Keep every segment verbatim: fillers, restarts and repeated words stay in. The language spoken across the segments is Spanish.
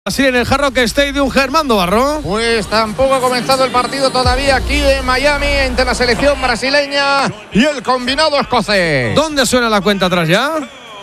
Así en el Hard Rock Stadium, Germando Barro. Pues tampoco ha comenzado el partido todavía aquí en Miami entre la selección brasileña y el combinado escocés. ¿Dónde suena la cuenta atrás ya?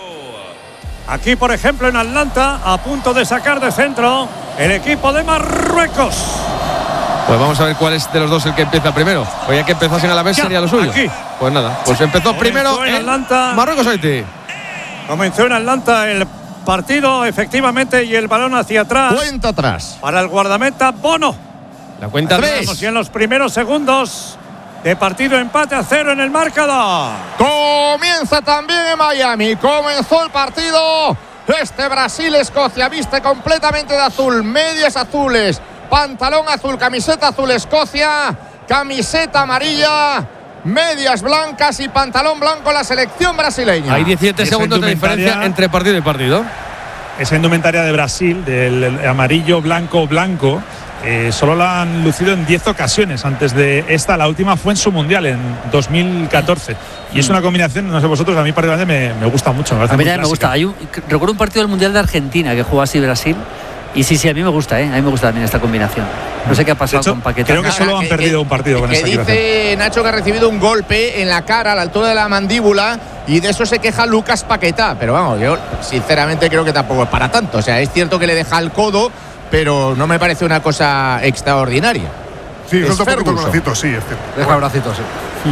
Aquí, por ejemplo, en Atlanta, a punto de sacar de centro el equipo de Marruecos. Pues vamos a ver cuál es de los dos el que empieza primero. Oye, que empezasen a la vez Ya, sería lo suyo. aquí. Pues nada, pues empezó Comenzó primero en en Atlanta. Marruecos-Haití. Comenzó en Atlanta el partido, efectivamente, y el balón hacia atrás. Cuenta atrás. Para el guardameta Bono. La cuenta Tres. Y en los primeros segundos de partido, empate a cero en el marcador. Comienza también en Miami. Comenzó el partido. Este Brasil-Escocia viste completamente de azul. Medias azules, pantalón azul, camiseta azul Escocia, camiseta amarilla, medias blancas y pantalón blanco la selección brasileña. Hay diecisiete Esa segundos de diferencia entre partido y partido. Esa indumentaria de Brasil, del amarillo, blanco, blanco, eh, solo la han lucido en diez ocasiones antes de esta. La última fue en su mundial, en dos mil catorce. Y es una combinación, no sé vosotros, a mí particularmente me, me gusta mucho. Me a mí también me gusta. Hay un, recuerdo un partido del Mundial de Argentina que jugó así Brasil. Y sí, sí, a mí me gusta, ¿eh? A mí me gusta también esta combinación. No sé qué ha pasado hecho, con Paquetá. creo que solo han que, perdido que, un partido con que esta dice equipación. Nacho que ha recibido un golpe en la cara a la altura de la mandíbula y de eso se queja Lucas Paquetá. Pero vamos, yo sinceramente creo que tampoco es para tanto. O sea, es cierto que le deja el codo, pero no me parece una cosa extraordinaria. Sí, Es suelta un poquito el Ferguson. bracito, sí, es cierto. Deja el bracito, sí.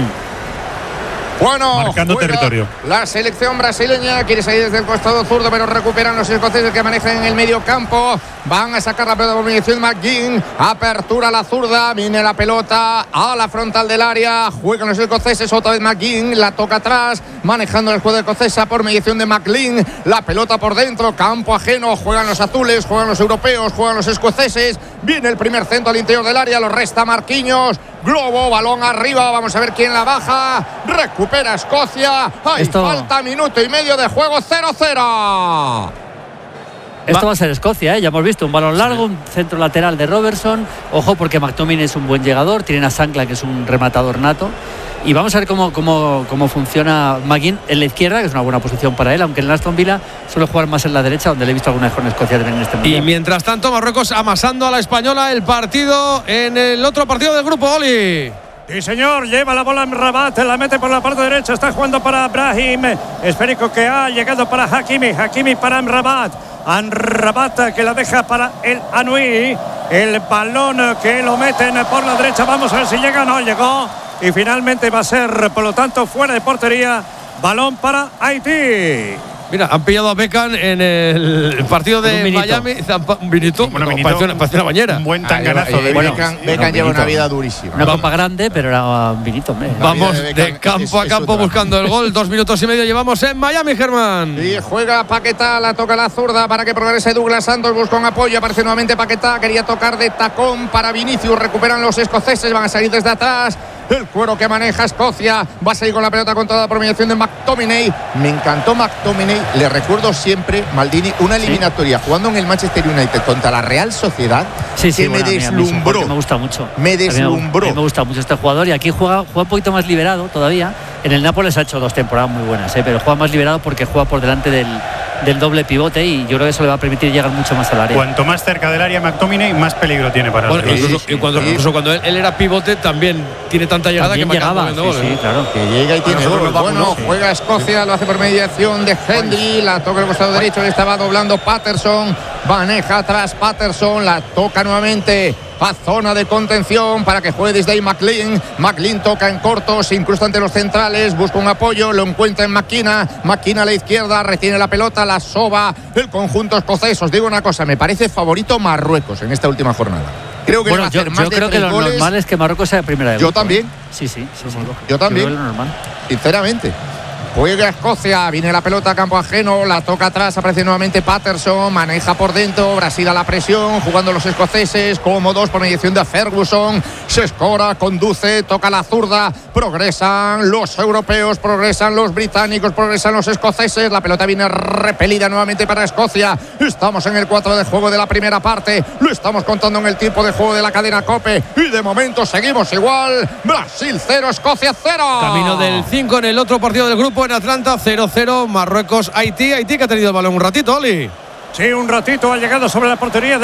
Bueno, Marcando juega territorio. La selección brasileña quiere salir desde el costado zurdo, pero recuperan los escoceses que manejan en el medio campo. Van a sacar la pelota por mediación McGinn. Apertura a la zurda. Viene la pelota a la frontal del área. Juegan los escoceses. Otra vez McGinn. La toca atrás. Manejando el juego escocesa por mediación de McLean. La pelota por dentro. Campo ajeno. Juegan los azules. Juegan los europeos. Juegan los escoceses. Viene el primer centro al interior del área. Lo resta Marquinhos. Globo, balón arriba, vamos a ver quién la baja. Recupera Escocia. Hay Esto... falta minuto y medio de juego, cero cero. Esto Va. va a ser Escocia, ¿eh? Ya hemos visto un balón largo, un centro lateral de Robertson. Ojo, porque McTominay es un buen llegador. Tienen a Sankla, que es un rematador nato. Y vamos a ver cómo, cómo, cómo funciona McGinn en la izquierda, que es una buena posición para él, aunque en el Aston Villa suele jugar más en la derecha, donde le he visto alguna vez con Escocia también en este mundial. Y mientras tanto, Marruecos amasando a la española el partido en el otro partido del grupo, Oli. Sí, señor, lleva la bola en Rabat, la mete por la parte derecha, está jugando para Brahim. Esférico que ha llegado para Hakimi, Hakimi para Amrabat. Amrabat que la deja para el Anui. El balón que lo meten por la derecha, vamos a ver si llega, no llegó. Y finalmente va a ser, por lo tanto, fuera de portería. Balón para Haití. Mira, han pillado a Beckham en el partido de Un Miami. Un vinito. Bueno, No, vinito. parece, una, parece una bañera. Un buen Ah, tanganazo de bueno, Beckham. Beckham, Beckham lleva una vida durísima. Una copa grande, pero era un vinito, hombre. Vamos vida de de Beckham campo es- a es campo otra. buscando el gol. Dos minutos y medio llevamos en Miami, Germán. Y juega Paquetá, la toca la zurda para que progrese Douglas Santos, busca un apoyo, aparece nuevamente Paquetá, quería tocar de tacón para Vinicius, recuperan los escoceses, van a salir desde atrás. El cuero que maneja Escocia, va a salir con la pelota con toda la promediación de McTominay. Me encantó McTominay, le recuerdo siempre, Maldini, una eliminatoria jugando en el Manchester United contra la Real Sociedad, Sí, sí, que bueno, me a mí- a mí es un deslumbró. jugador que me gusta mucho. Me A mí deslumbró. A mí me gusta mucho este jugador y aquí juega, juega un poquito más liberado todavía. En el Nápoles ha hecho dos temporadas muy buenas, ¿eh? Pero juega más liberado porque juega por delante del, del doble pivote y yo creo que eso le va a permitir llegar mucho más al área. Cuanto más cerca del área McTominay, más peligro tiene para Bueno, el rival. incluso, sí, y cuando, sí. incluso cuando él, él era pivote también tiene tanta llegada También que me acaba llegaba, poniendo sí, goles. sí, claro. Que llega y tiene nosotros gol. nos vamos, Bueno, ¿no? juega Escocia, lo hace por mediación de Henry, la toca el costado derecho, le estaba doblando Patterson, maneja atrás Patterson, la toca nuevamente a zona de contención para que juegue desde ahí McLean. McLean toca en corto, se incrusta ante los centrales, busca un apoyo, lo encuentra en Maquina. Maquina a la izquierda, retiene la pelota, la soba el conjunto escocés. Os digo una cosa, me parece favorito Marruecos en esta última jornada. Creo que Bueno, va a yo, hacer más yo de creo que tres lo goles. normal es que Marruecos sea primera de Yo grupo, también. ¿eh? Sí, sí, sí, sí. Yo también. creo que lo normal. Sinceramente. Juega Escocia, viene la pelota a campo ajeno, la toca atrás, aparece nuevamente Patterson, maneja por dentro, Brasil a la presión, jugando los escoceses, cómodos por mediación de Ferguson, se escora, conduce, toca la zurda, progresan los europeos, progresan los británicos, progresan los escoceses, la pelota viene repelida nuevamente para Escocia, estamos en el cuatro de juego de la primera parte, lo estamos contando en el tiempo de juego de la cadena COPE y de momento seguimos igual, Brasil cero, Escocia cero. Camino del cinco en el otro partido del grupo en Atlanta, cero cero, Marruecos-Haití. Haití que ha tenido el balón un ratito, Oli. Sí, un ratito ha llegado sobre la portería de